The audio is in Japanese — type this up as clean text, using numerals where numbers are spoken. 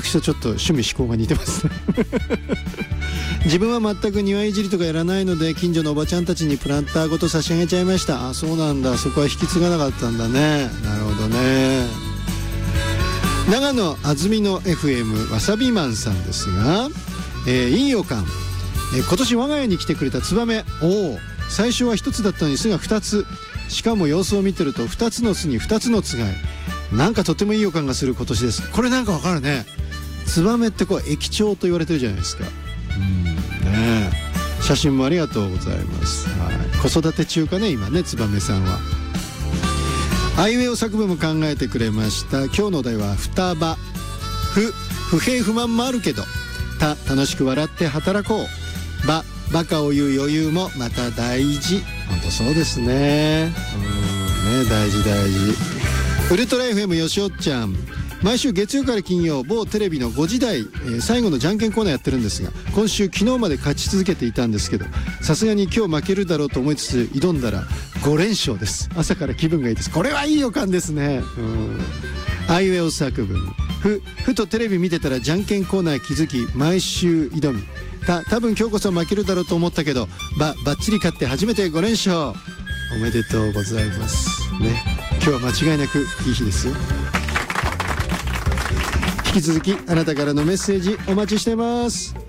私とちょっと趣味思考が似てますね自分は全く庭いじりとかやらないので、近所のおばちゃんたちにプランターごと差し上げちゃいました。あ、そうなんだ。そこは引き継がなかったんだね。なるほどね。長野安曇野 FM わさびマンさんですが、いい予感、今年我が家に来てくれたツバメ、最初は1つだったのに巣が2つ、しかも様子を見てると2つの巣に2つのつがい、なんかとてもいい予感がする今年です。これなんかわかるね。ツバメってこう駅長と言われてるじゃないですか。ね、写真もありがとうございます。はい、子育て中かね今ね、ツバメさんは。アイウェイを作文も考えてくれました。今日のお題は双葉。不平不満もあるけど、楽しく笑って働こう。バカを言う余裕もまた大事。本当そうですね。大事大事。ウルトラ FM よしおっちゃん、毎週月曜から金曜某テレビの5時台、最後のじゃんけんコーナーやってるんですが、今週昨日まで勝ち続けていたんですけど、さすがに今日負けるだろうと思いつつ挑んだら5連勝です。朝から気分がいいです。これはいい予感ですね。アイウェオ作文。ふとテレビ見てたらじゃんけんコーナー気づき、毎週挑み、多分今日こそ負けるだろうと思ったけど、バッチリ勝って初めて5連勝。おめでとうございますね。今日は間違いなくいい日ですよ。引き続きあなたからのメッセージお待ちしてます。